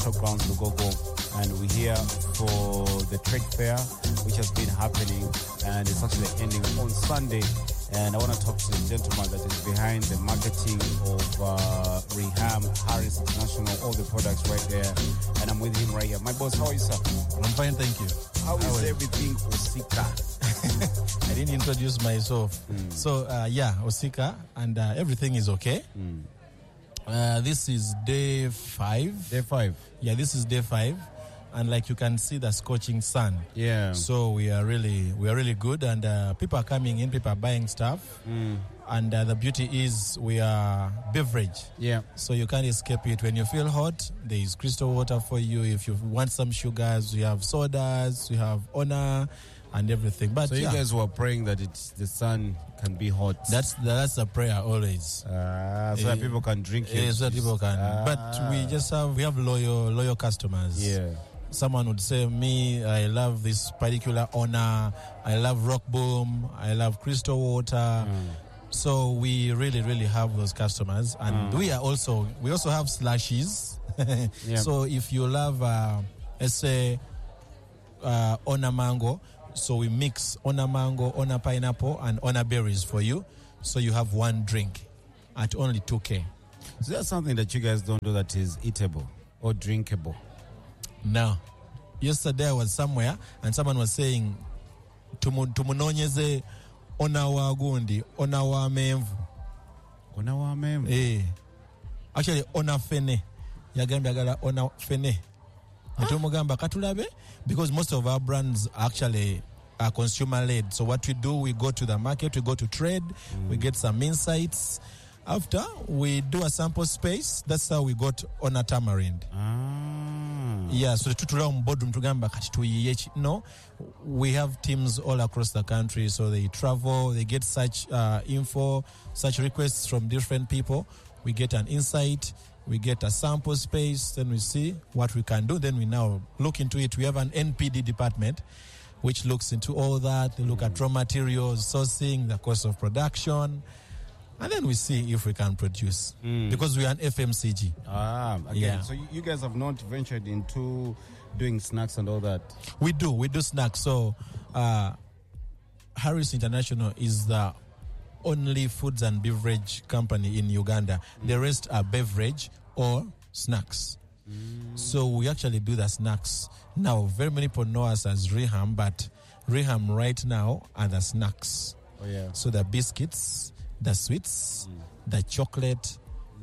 Grounds Lugogo, and we're here for the trade fair, which has been happening, and it's actually ending on Sunday. And I want to talk to the gentleman that is behind the marketing of Reham, Harris International, all the products right there. And I'm with him right here. My boss, how are you, sir? I'm fine, thank you. How is everything Osika? I didn't introduce myself. So, Osika, and everything is okay. This is day 5. Day 5? Yeah, this is day 5. And like you can see the scorching sun. Yeah. So we are really good, and people are coming in, people are buying stuff. And the beauty is we are beverage. Yeah. So you can't escape it. When you feel hot, there is crystal water for you. If you want some sugars, we have sodas, we have Honor and everything. But so you guys were praying that the sun can be hot. That's a prayer always. So that people can drink it. So that people can. But we have loyal customers. Yeah. Someone would say, me, I love this particular Honor, I love Rock Boom, I love Crystal Water. So we really, really have those customers. And we also have slashies. So if you love, let's say, Honor Mango, so we mix Honor Mango, Honor Pineapple, and Honor Berries for you. So you have one drink at only 2K. So that's something that you guys don't do that is eatable or drinkable? No. Yesterday I was somewhere and someone was saying tumunonyeze Ona wa gundi, Ona wa menvu. Ona wa menvu? Actually Ona fene. Yagambya gala Ona fene. Netumugamba katulabe, because most of our brands actually are consumer led. So what we do, we go to the market, we go to trade, we get some insights. After we do a sample space, that's how we got Honor Tamarind. Yeah, so no, we have teams all across the country, so they travel, they get such info, such requests from different people. We get an insight, we get a sample space, then we see what we can do. Then we now look into it. We have an NPD department which looks into all that. They look at raw materials, sourcing, the cost of production. And then we see if we can produce. Because we are an FMCG. Again. So you guys have not ventured into doing snacks and all that? We do snacks. So Harris International is the only foods and beverage company in Uganda. The rest are beverage or snacks. So we actually do the snacks. Now, very many people know us as Reham, but Reham right now are the snacks. So the biscuits, the sweets, the chocolate,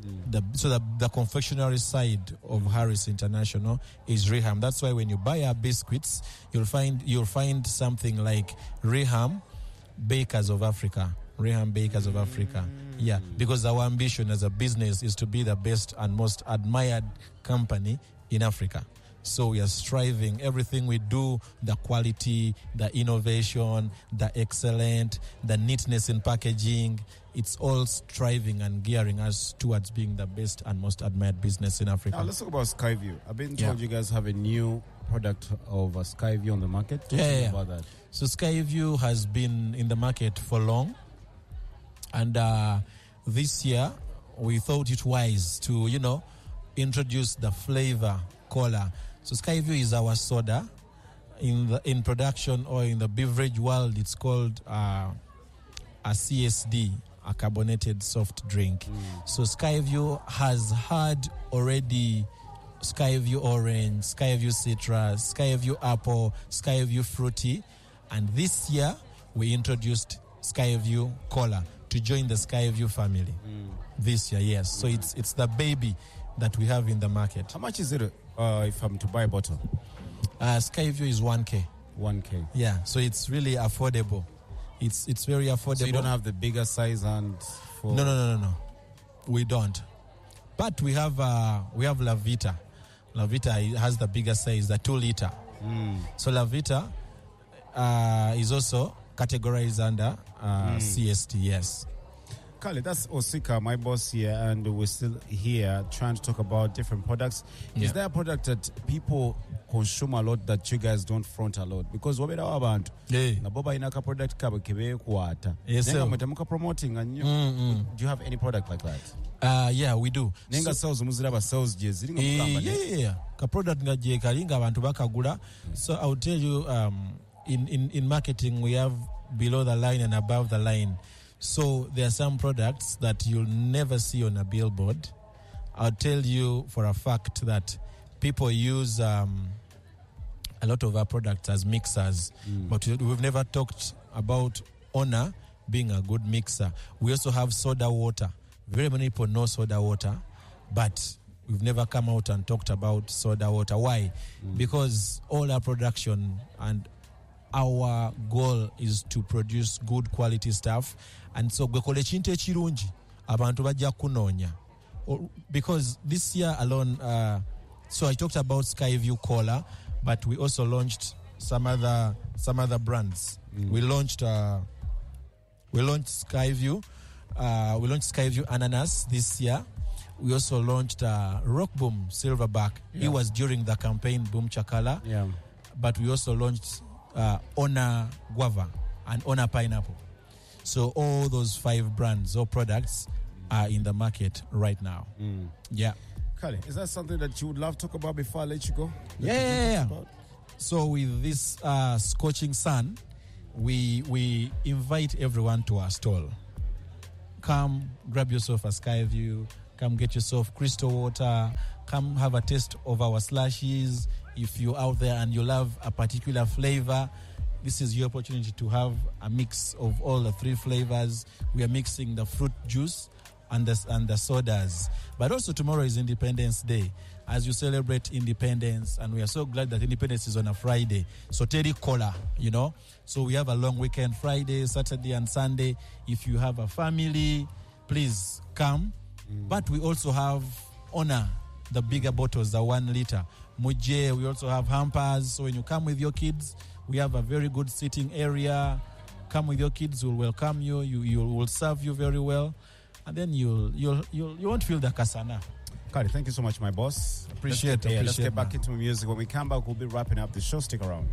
the confectionery side of Harris International is Reham. That's why when you buy our biscuits, you'll find something like Reham Bakers of Africa. Reham Bakers of Africa. Yeah, because our ambition as a business is to be the best and most admired company in Africa. So we are striving, everything we do, the quality, the innovation, the excellent, the neatness in packaging, it's all striving and gearing us towards being the best and most admired business in Africa. Now let's talk about Skyview. I've been told you guys have a new product of Skyview on the market. Talk to me about that. So Skyview has been in the market for long. And this year, we thought it wise to, introduce the flavor cola. So Skyview is our soda. In production or in the beverage world, it's called a CSD, a carbonated soft drink. So Skyview has had already Skyview Orange, Skyview Citrus, Skyview Apple, Skyview Fruity. And this year, we introduced Skyview Cola to join the Skyview family. This year, yes. So it's the baby that we have in the market. How much is it if I'm to buy a bottle? Skyview is 1K. 1K. Yeah, so it's really affordable. It's very affordable. So you don't have the bigger size and for... No. We don't. But we have La Vita. La Vita has the bigger size, the 2 liter. So La Vita is also categorized under CST, yes. Kali, that's Osika, my boss here, and we're still here trying to talk about different products. Is there a product that people consume a lot that you guys don't front a lot? Because wabera wabantu naboba inaka product kabo kebe kuata. Nenga mutamuka promoting and do you have any product like that? Yeah, we do. Nenga sales muzira ba sales jezi. Yeah. Ka product nga je kalinga abantu bakagula. So I'll tell you, in marketing we have below the line and above the line. So there are some products that you'll never see on a billboard. I'll tell you for a fact that people use a lot of our products as mixers, but we've never talked about Honor being a good mixer. We also have soda water. Very many people know soda water, but we've never come out and talked about soda water. Why? Because all our production and our goal is to produce good quality stuff, and so gwekole chinte chirungi abantu bajja kunonya, because this year alone so I talked about Skyview Cola, but we also launched some other brands. We launched Skyview Ananas this year. We also launched Rock Boom Silverback. It was during the campaign Boom Chakala. But we also launched Honor Guava and Honor Pineapple. So all those 5 brands or products are in the market right now. Yeah. Kali, is that something that you would love to talk about before I let you go? Yeah. So with this scorching sun, we invite everyone to our stall. Come grab yourself a Skyview. Come get yourself Crystal Water. Come have a taste of our slushies. If you're out there and you love a particular flavor, this is your opportunity to have a mix of all the 3 flavors. We are mixing the fruit juice and the sodas. But also tomorrow is Independence Day, as you celebrate independence, and we are so glad that Independence is on a Friday. So Terry Cola, So we have a long weekend, Friday, Saturday, and Sunday. If you have a family, please come. But we also have Honor, the bigger bottles, the 1 liter. Muje, we also have hampers. So when you come with your kids, we have a very good sitting area. Come with your kids, we'll welcome you. You will serve you very well. And then you won't feel the kasana. Kali, thank you so much, my boss. Appreciate it. Let's get back into music. When we come back, we'll be wrapping up the show. Stick around.